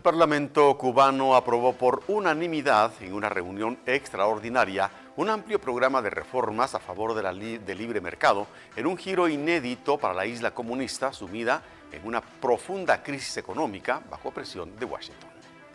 Parlamento cubano aprobó por unanimidad en una reunión extraordinaria un amplio programa de reformas a favor del libre mercado en un giro inédito para la isla comunista sumida en una profunda crisis económica bajo presión de Washington.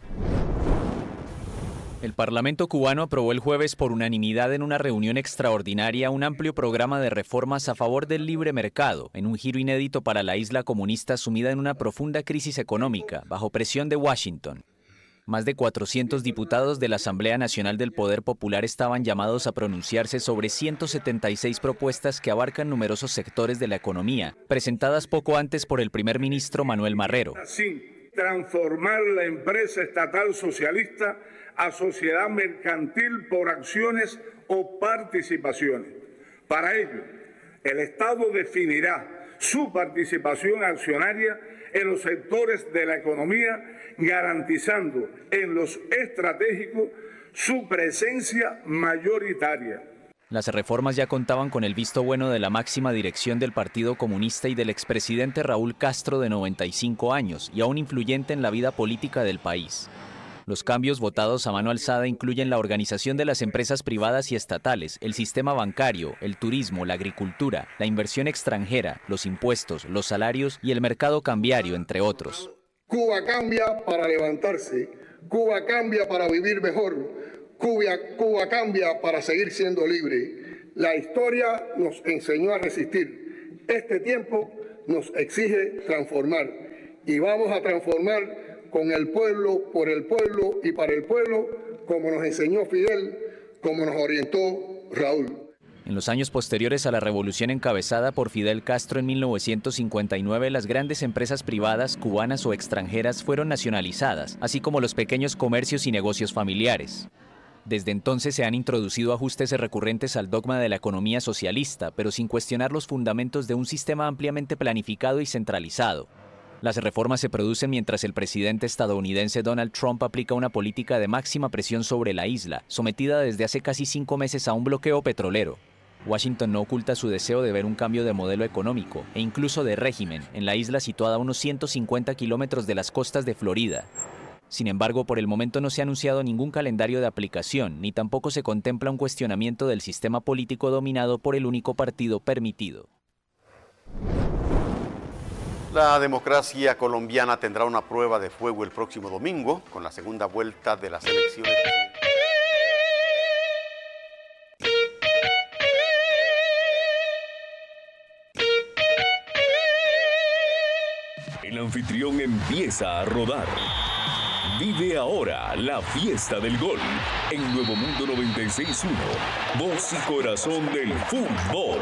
El Parlamento cubano aprobó el jueves por unanimidad en una reunión extraordinaria un amplio programa de reformas a favor del libre mercado, en un giro inédito para la isla comunista sumida en una profunda crisis económica, bajo presión de Washington. Más de 400 diputados de la Asamblea Nacional del Poder Popular estaban llamados a pronunciarse sobre 176 propuestas que abarcan numerosos sectores de la economía, presentadas poco antes por el primer ministro Manuel Marrero. Así, transformar la empresa estatal socialista a sociedad mercantil por acciones o participaciones. Para ello, el Estado definirá su participación accionaria en los sectores de la economía, garantizando en los estratégicos su presencia mayoritaria. Las reformas ya contaban con el visto bueno de la máxima dirección del Partido Comunista y del expresidente Raúl Castro, de 95 años, y aún influyente en la vida política del país. Los cambios votados a mano alzada incluyen la organización de las empresas privadas y estatales, el sistema bancario, el turismo, la agricultura, la inversión extranjera, los impuestos, los salarios y el mercado cambiario, entre otros. Cuba cambia para levantarse, Cuba cambia para vivir mejor, Cuba cambia para seguir siendo libre. La historia nos enseñó a resistir. Este tiempo nos exige transformar y vamos a transformar con el pueblo, por el pueblo y para el pueblo, como nos enseñó Fidel, como nos orientó Raúl. En los años posteriores a la revolución encabezada por Fidel Castro en 1959, las grandes empresas privadas, cubanas o extranjeras, fueron nacionalizadas, así como los pequeños comercios y negocios familiares. Desde entonces se han introducido ajustes recurrentes al dogma de la economía socialista, pero sin cuestionar los fundamentos de un sistema ampliamente planificado y centralizado. Las reformas se producen mientras el presidente estadounidense Donald Trump aplica una política de máxima presión sobre la isla, sometida desde hace casi 5 meses a un bloqueo petrolero. Washington no oculta su deseo de ver un cambio de modelo económico e incluso de régimen en la isla situada a unos 150 kilómetros de las costas de Florida. Sin embargo, por el momento no se ha anunciado ningún calendario de aplicación, ni tampoco se contempla un cuestionamiento del sistema político dominado por el único partido permitido. La democracia colombiana tendrá una prueba de fuego el próximo domingo con la segunda vuelta de las elecciones. El anfitrión empieza a rodar. Vive ahora la fiesta del gol en Nuevo Mundo 96.1, voz y corazón del fútbol.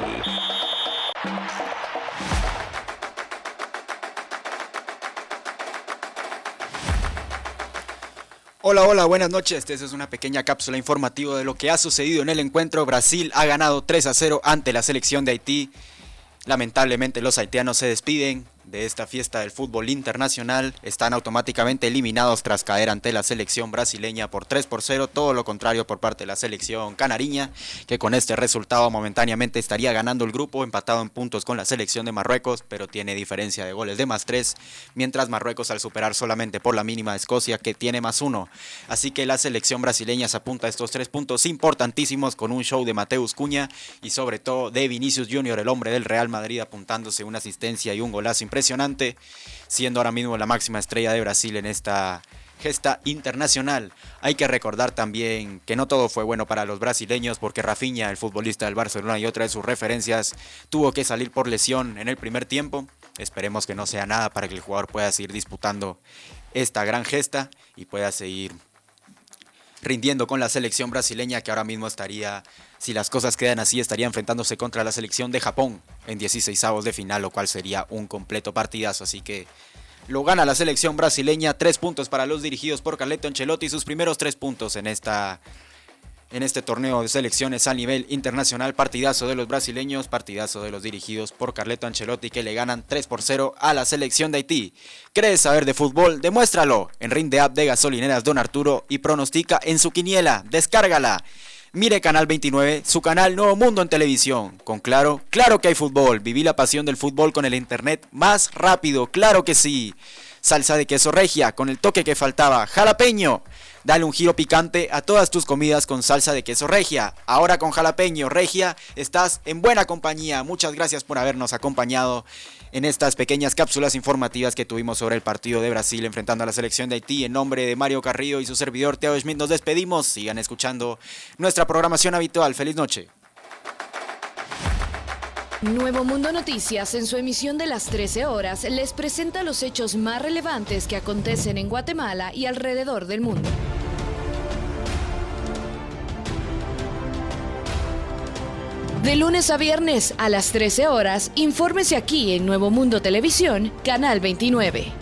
Hola, buenas noches. Esta es una pequeña cápsula informativa de lo que ha sucedido en el encuentro. Brasil ha ganado 3-0 ante la selección de Haití. Lamentablemente los haitianos se despiden de esta fiesta del fútbol internacional. Están automáticamente eliminados tras caer ante la selección brasileña por 3-0. Todo lo contrario por parte de la selección canariña, que con este resultado momentáneamente estaría ganando el grupo, empatado en puntos con la selección de Marruecos, pero tiene diferencia de goles de +3, mientras Marruecos al superar solamente por la mínima a Escocia, que tiene +1. Así que la selección brasileña se apunta a estos 3 puntos importantísimos con un show de Mateus Cunha y sobre todo de Vinicius Junior, el hombre del Real Madrid, apuntándose una asistencia y un golazo impresionante, siendo ahora mismo la máxima estrella de Brasil en esta gesta internacional. Hay que recordar también que no todo fue bueno para los brasileños, porque Rafinha, el futbolista del Barcelona y otra de sus referencias, tuvo que salir por lesión en el primer tiempo. Esperemos que no sea nada para que el jugador pueda seguir disputando esta gran gesta y pueda seguir rindiendo con la selección brasileña, que ahora mismo estaría, si las cosas quedan así, estaría enfrentándose contra la selección de Japón en 16avos de final, lo cual sería un completo partidazo. Así que lo gana la selección brasileña, 3 puntos para los dirigidos por Carleto Ancelotti, sus primeros 3 puntos en este torneo de selecciones a nivel internacional. Partidazo de los brasileños, partidazo de los dirigidos por Carleto Ancelotti, que le ganan 3-0 a la selección de Haití. ¿Crees saber de fútbol? Demuéstralo en Rinde App de Gasolineras Don Arturo y pronostica en su quiniela. Descárgala. Mire Canal 29, su canal Nuevo Mundo en televisión. Con Claro que hay fútbol. Viví la pasión del fútbol con el internet más rápido, claro que sí. salsa de queso regia con el toque que faltaba, jalapeño. Dale un giro picante a todas tus comidas con salsa de queso regia. Ahora con jalapeño regia estás en buena compañía. Muchas gracias por habernos acompañado en estas pequeñas cápsulas informativas que tuvimos sobre el partido de Brasil enfrentando a la selección de Haití. En nombre de Mario Carrillo y su servidor Teo Schmidt nos despedimos. Sigan escuchando nuestra programación habitual. Feliz noche. Nuevo Mundo Noticias, en su emisión de las 13 horas, les presenta los hechos más relevantes que acontecen en Guatemala y alrededor del mundo. De lunes a viernes a las 13 horas, infórmese aquí en Nuevo Mundo Televisión, Canal 29.